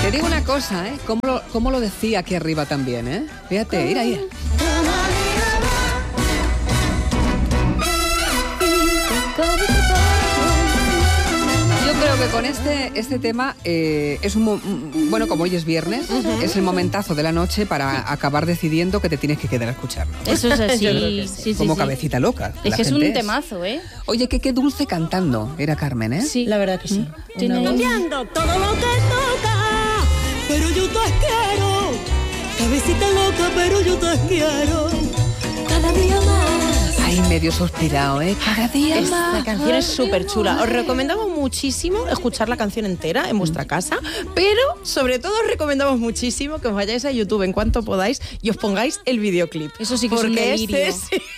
Te digo una cosa, ¿eh? ¿Cómo lo decía aquí arriba también, eh? Fíjate, mira ahí. Yo creo que con este tema es bueno, como hoy es viernes, es el momentazo de la noche para acabar decidiendo que te tienes que quedar a escucharlo. Eso es así. Sí, como cabecita loca. Es que es un temazo, ¿eh? Oye, qué dulce cantando era Carmen, ¿eh? Sí, la verdad que sí. Cambiando todo lo que toca, pero yo te quiero. Cabecita loca, pero yo te quiero. Cada día más. Ay, medio suspirado, ¿eh? Cada día más. La canción es súper chula. Os recomendamos muchísimo escuchar la canción entera en vuestra casa, pero sobre todo os recomendamos muchísimo que os vayáis a YouTube en cuanto podáis y os pongáis el videoclip. Eso sí que porque es un delirio.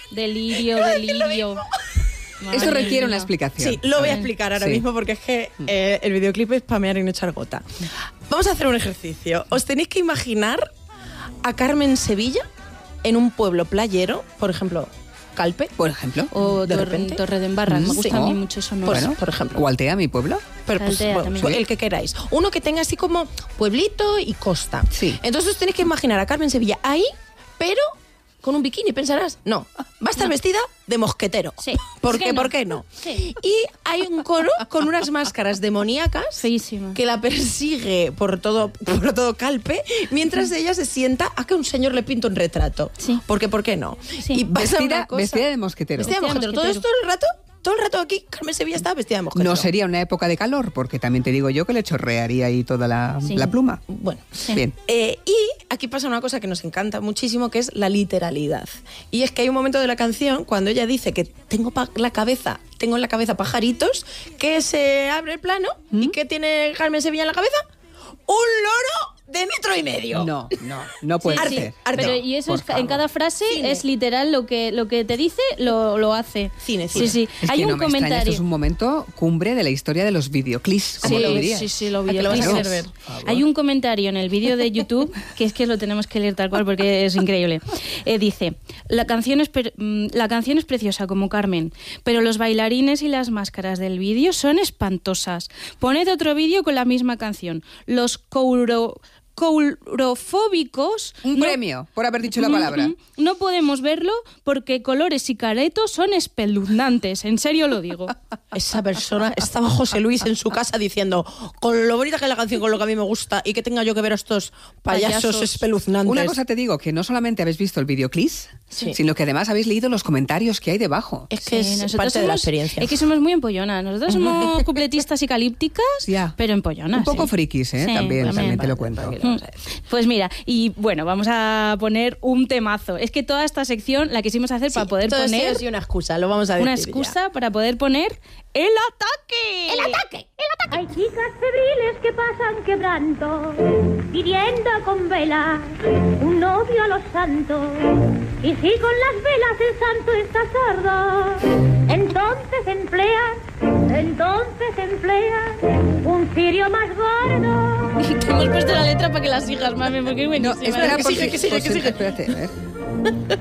Delirio. Eso requiere una explicación. Sí, lo voy a explicar ahora mismo porque es que el videoclip es pamear y no echar gota. Vamos a hacer un ejercicio. Os tenéis que imaginar a Carmen Sevilla en un pueblo playero, por ejemplo, Calpe, por ejemplo, o de repente Torre de Embarras. Me gusta a mí mucho eso. Bueno, por ejemplo. ¿O Altea, mi pueblo? Pero el que queráis. Uno que tenga así como pueblito y costa. Sí. Entonces os tenéis que imaginar a Carmen Sevilla ahí, pero con un bikini, pensarás. No, va a estar vestida de mosquetero. Sí. ¿Por qué? ¿Por qué no? Sí. Y hay un coro con unas máscaras demoníacas Feísima. que la persigue por todo Calpe, mientras ella se sienta a que un señor le pinta un retrato. Sí. Porque, ¿por qué no? Sí. Y pasa una cosa. Vestida de mosquetero. Vestida de mosquetero. Todo esto todo el rato aquí, Carmen Sevilla está vestida de mosquetero. No sería una época de calor, porque también te digo yo que le chorrearía ahí toda la pluma. Bueno, bien. Y aquí pasa una cosa que nos encanta muchísimo, que es la literalidad. Y es que hay un momento de la canción cuando ella dice que tengo en la cabeza pajaritos, que se abre el plano y ¿qué tiene Carmen Sevilla en la cabeza? ¡Un loro de 1,5 metros! No puede ser. Pero y eso es, en cada frase es literal lo que te dice, lo hace. Cine. Sí. Es Hay que un no me extraña, comentario. esto es un momento cumbre de la historia de los videoclips. ¿Cómo lo dirías? Sí, lo ¿A que lo vas a videoclips. querer ver? Hay un comentario en el vídeo de YouTube que es que lo tenemos que leer tal cual porque es increíble. Dice, la canción es preciosa como Carmen, pero los bailarines y las máscaras del vídeo son espantosas. Poned otro vídeo con la misma canción. Los coulrofóbicos... Un premio por haber dicho la palabra. No podemos verlo porque colores y caretos son espeluznantes. En serio lo digo. Esa persona estaba José Luis en su casa diciendo, con lo bonita que es la canción, con lo que a mí me gusta, y que tenga yo que ver a estos payasos espeluznantes. Una cosa te digo, que no solamente habéis visto el videoclip, sino que además habéis leído los comentarios que hay debajo. Es que es parte de la experiencia. Es que somos muy empollonas. Nosotros somos cupletistas y calípticas, pero empollonas. Un poco frikis, también te lo cuento. Pues mira, y bueno, vamos a poner un temazo. Es que toda esta sección la quisimos hacer para poder poner... Todo es una excusa, lo vamos a decir. Una excusa para poder poner ¡El ataque! ¡El ataque! ¡El ataque! Hay chicas febriles que pasan quebranto, pidiendo con velas un novio a los santos. Y si con las velas el santo está sordo, entonces emplean un cirio más gordo. Te hemos puesto la letra para que la sigas, mami, porque es buenísima. No, espera, que sigue. Espérate, a ver.